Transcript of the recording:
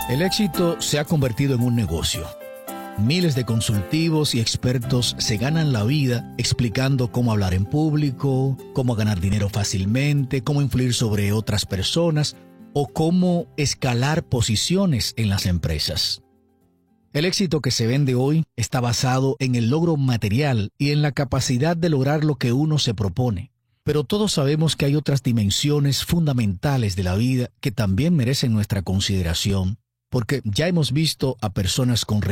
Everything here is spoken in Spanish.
El éxito se ha convertido en un negocio. Miles de consultivos y expertos se ganan la vida explicando cómo hablar en público, cómo ganar dinero fácilmente, cómo influir sobre otras personas o cómo escalar posiciones en las empresas. El éxito que se vende hoy está basado en el logro material y en la capacidad de lograr lo que uno se propone. Pero todos sabemos que hay otras dimensiones fundamentales de la vida que también merecen nuestra consideración, porque ya hemos visto a personas con